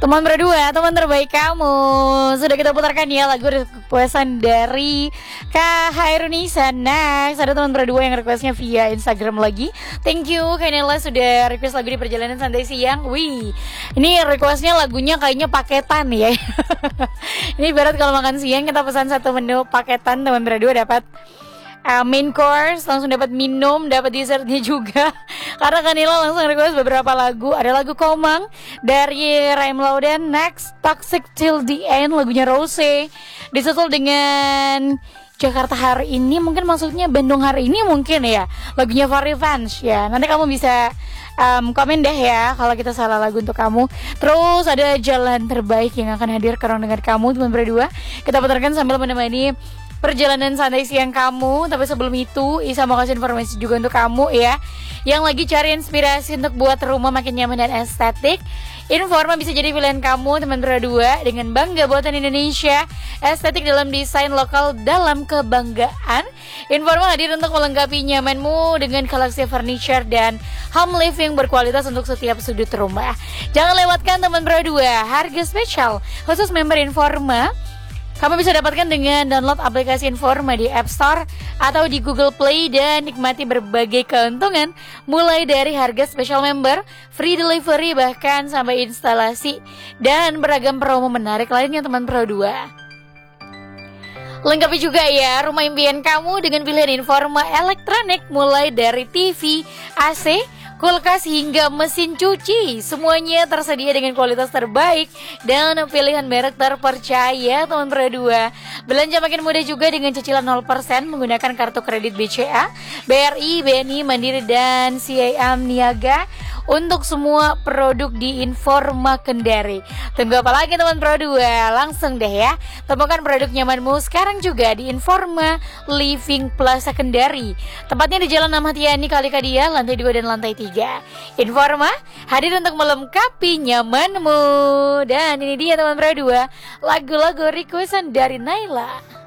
Teman berdua, teman terbaik kamu. Sudah kita putarkan ya lagu requestan dari Kak Hairunisa. Next, ada teman berdua yang requestnya via Instagram lagi. Thank you Kak Nela sudah request lagu di perjalanan santai siang. Wih, ini requestnya lagunya kayaknya paketan ya. Ini berat kalau makan siang kita pesan satu menu paketan, teman berdua dapat main course, langsung dapat minum, dapat dessertnya juga. Karena Kanila langsung request beberapa lagu. Ada lagu Komang dari Raim Laudan, next Toxic Till the End lagunya Rose, disusul dengan Jakarta hari ini, mungkin maksudnya Bandung hari ini mungkin ya, lagunya Fari Fans ya. Nanti kamu bisa komen deh ya kalau kita salah lagu untuk kamu. Terus ada Jalan Terbaik yang akan hadir ke ruang dengar kamu teman berdua. Kita putarkan sambil menemani perjalanan santai siang kamu. Tapi sebelum itu Isa mau kasih informasi juga untuk kamu ya, yang lagi cari inspirasi untuk buat rumah makin nyaman dan estetik. Informa bisa jadi pilihan kamu teman berdua, dengan bangga buatan Indonesia, estetik dalam desain lokal dalam kebanggaan. Informa hadir untuk melengkapi nyamanmu dengan koleksi furniture dan home living berkualitas untuk setiap sudut rumah. Jangan lewatkan teman berdua harga spesial khusus member Informa. Kamu bisa dapatkan dengan download aplikasi Informa di App Store atau di Google Play dan nikmati berbagai keuntungan mulai dari harga spesial member, free delivery, bahkan sampai instalasi dan beragam promo menarik lainnya teman Pro 2. Lengkapi juga ya rumah impian kamu dengan pilihan Informa elektronik mulai dari TV, AC, kulkas hingga mesin cuci. Semuanya tersedia dengan kualitas terbaik dan pilihan merek terpercaya teman berdua. Belanja makin mudah juga dengan cicilan 0% menggunakan kartu kredit BCA, BRI, BNI, Mandiri dan CIM Niaga untuk semua produk di Informa Kendari. Tunggu apa lagi teman Pro 2? Langsung deh ya, temukan produk nyamanmu sekarang juga di Informa Living Plaza Kendari. Tempatnya di Jalan Ahmad Yani Kalikadia, lantai 2 dan lantai 3. Informa hadir untuk melengkapi nyamanmu. Dan ini dia teman Pro 2, lagu-lagu requestan dari Naila.